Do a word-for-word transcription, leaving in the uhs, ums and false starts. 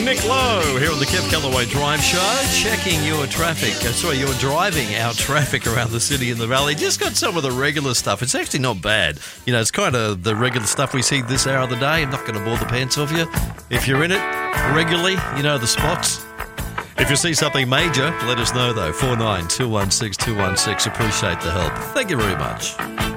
Nick Lowe here on the Kev Callaway Drive Show, checking your traffic. Uh, sorry, you're driving our traffic around the city and the valley. Just got some of the regular stuff. It's actually not bad. You know, it's kind of the regular stuff we see this hour of the day. I'm not going to bore the pants off you. If you're in it regularly, you know the spots. If you see something major, let us know though. four nine two one six two one six. Appreciate the help. Thank you very much.